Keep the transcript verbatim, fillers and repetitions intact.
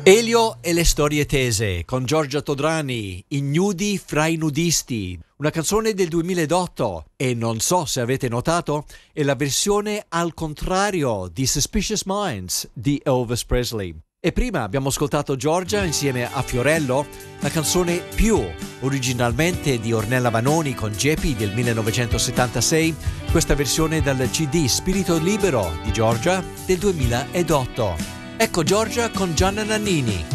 Elio e le storie tese con Giorgia Todrani, Ignudi fra i nudisti, una canzone del duemilaotto e non so se avete notato è la versione al contrario di Suspicious Minds di Elvis Presley. E prima abbiamo ascoltato Giorgia insieme a Fiorello, la canzone Più, originalmente di Ornella Vanoni con Geppi del millenovecentosettantasei, questa versione dal C D Spirito Libero di Giorgia del duemilaotto. Ecco Giorgia con Gianna Nannini.